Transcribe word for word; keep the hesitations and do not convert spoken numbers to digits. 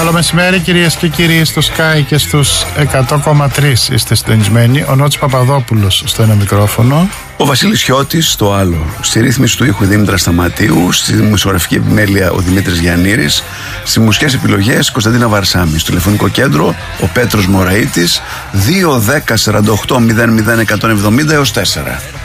Καλό μεσημέρι κυρίες και κύριοι, στο Sky και στους εκατό κόμμα τρία είστε συντονισμένοι. Ο Νότης Παπαδόπουλος στο ένα μικρόφωνο. Ο Βασίλης Χιώτης στο άλλο. Στη ρύθμιση του ήχου Δήμητρα Σταματίου. Στη δημοσιογραφική επιμέλεια ο Δημήτρης Γιαννήρης. Στις μουσικές επιλογές Κωνσταντίνα Βαρσάμι. Στο τηλεφωνικό κέντρο ο Πέτρος Μωραΐτης. δύο δέκα σαράντα οκτώ μηδέν μηδέν εκατόν εβδομήντα έως τέσσερα.